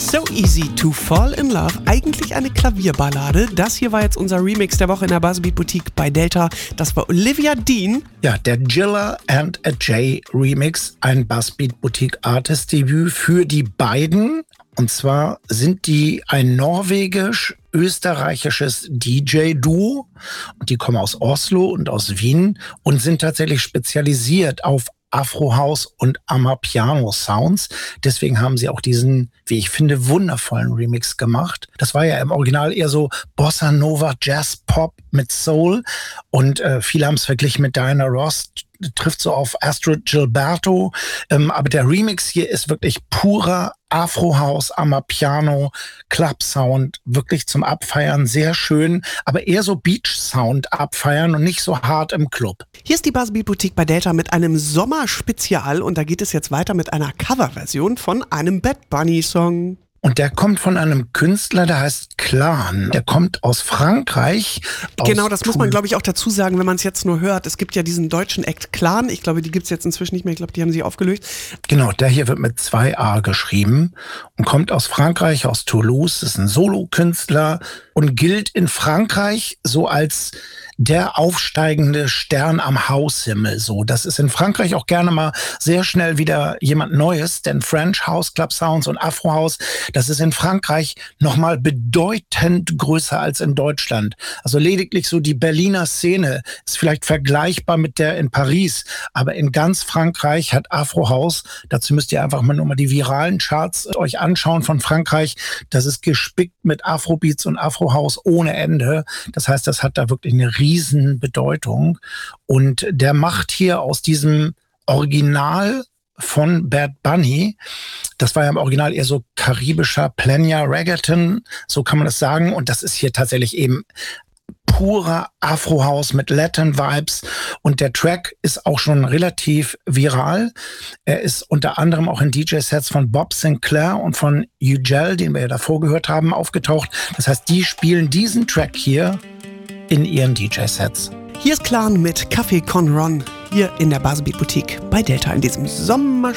So Easy to Fall in Love, eigentlich eine Klavierballade. Das hier war jetzt unser Remix der Woche in der Buzzbeat Boutique bei Delta. Das war Olivia Dean. Ja, der Jilla and a Jay Remix, ein Buzzbeat Boutique Artist Debüt für die beiden. Und zwar sind die ein norwegisch-österreichisches DJ-Duo. Und die kommen aus Oslo und aus Wien und sind tatsächlich spezialisiert auf Afro-House und Amapiano-Sounds. Deswegen haben sie auch diesen, wie ich finde, wundervollen Remix gemacht. Das war ja im Original eher so Bossa Nova, Jazz, Pop mit Soul. Und viele haben es verglichen mit Diana Ross, trifft so auf Astrid Gilberto. Aber der Remix hier ist wirklich purer Afro-House, Amapiano, Club-Sound, wirklich zum Abfeiern, sehr schön, aber eher so Beach-Sound abfeiern und nicht so hart im Club. Hier ist die Buzzbeat Boutique bei Delta mit einem Sommerspezial und da geht es jetzt weiter mit einer Coverversion von einem Bad Bunny-Song. Und der kommt von einem Künstler, der heißt Clan. Der kommt aus Frankreich. Genau, das muss man, glaube ich, auch dazu sagen, wenn man es jetzt nur hört. Es gibt ja diesen deutschen Act Clan. Ich glaube, die gibt es jetzt inzwischen nicht mehr. Ich glaube, die haben sie aufgelöst. Genau, der hier wird mit 2 A geschrieben und kommt aus Frankreich, aus Toulouse. Ist ein Solokünstler und gilt in Frankreich so als der aufsteigende Stern am Haushimmel. So, das ist in Frankreich auch gerne mal sehr schnell wieder jemand Neues, denn French House, Club Sounds und Afro House, das ist in Frankreich nochmal bedeutend größer als in Deutschland. Also lediglich so die Berliner Szene ist vielleicht vergleichbar mit der in Paris, aber in ganz Frankreich hat Afro House, dazu müsst ihr einfach mal nur mal die viralen Charts euch anschauen von Frankreich, das ist gespickt mit Afrobeats und Afro House ohne Ende. Das heißt, das hat da wirklich eine riesen Bedeutung. Und der macht hier aus diesem Original von Bad Bunny, das war ja im Original eher so karibischer Playa Reggaeton, so kann man das sagen. Und das ist hier tatsächlich eben purer Afro-House mit Latin-Vibes. Und der Track ist auch schon relativ viral. Er ist unter anderem auch in DJ-Sets von Bob Sinclair und von Ugel, den wir ja davor gehört haben, aufgetaucht. Das heißt, die spielen diesen Track hier in ihren DJ-Sets. Hier ist Clan mit Café Con Ron, hier in der Buzzbeat Boutique bei Delta in diesem Sommer.